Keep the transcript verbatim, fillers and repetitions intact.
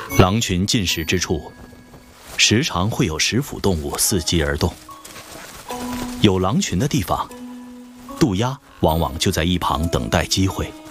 狼群进食之处，时常会有食腐动物伺机而动。有狼群的地方，渡鸦往往就在一旁等待机会。